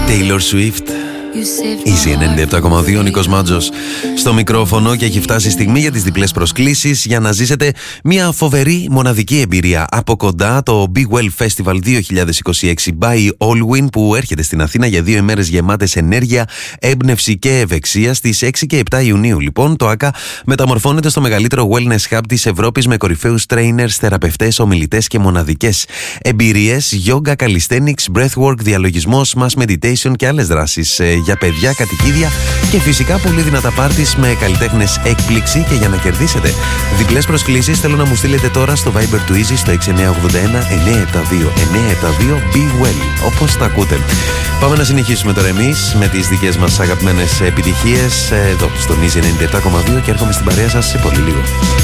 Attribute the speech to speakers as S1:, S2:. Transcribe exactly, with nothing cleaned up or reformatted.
S1: Taylor Swift. Easy ενενήντα επτά κόμμα δύο, Νίκος Μάτζος στο μικρόφωνο και έχει φτάσει η στιγμή για τις διπλές προσκλήσεις για να ζήσετε μια φοβερή μοναδική εμπειρία από κοντά, το Be Well Festival δύο χιλιάδες είκοσι έξι by Allwyn, που έρχεται στην Αθήνα για δύο ημέρες γεμάτες ενέργεια, έμπνευση και ευεξία. Στις έξι και επτά Ιουνίου λοιπόν το ΆΚΑ μεταμορφώνεται στο μεγαλύτερο wellness hub της Ευρώπης με κορυφαίους trainers, θεραπευτές, ομιλητές και μοναδικές εμπειρίες, yoga, calisthenics, breathwork, διαλογισμός, mass meditation και άλλες δράσεις για παιδιά, κατοικίδια και φυσικά πολύ δυνατά πάρτις με καλλιτέχνες έκπληξη. Και για να κερδίσετε διπλές προσκλήσεις θέλω να μου στείλετε τώρα στο Viber του Easy στο έξι εννιά ογδόντα ένα εννιά επτά δύο εννιά επτά δύο Be Well, όπως τα ακούτε. Πάμε να συνεχίσουμε τώρα εμείς με τις δικές μας αγαπημένες επιτυχίες εδώ στον Easy ενενήντα επτά κόμμα δύο και έρχομαι στην παρέα σας σε πολύ λίγο.